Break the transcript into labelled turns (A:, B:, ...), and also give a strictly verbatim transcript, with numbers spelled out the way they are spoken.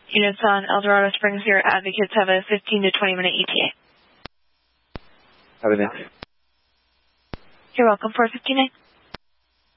A: Units on El Dorado Springs here. Advocates have a fifteen to twenty minute E T A.
B: Have a nice.
A: You're welcome. four fifty-nine.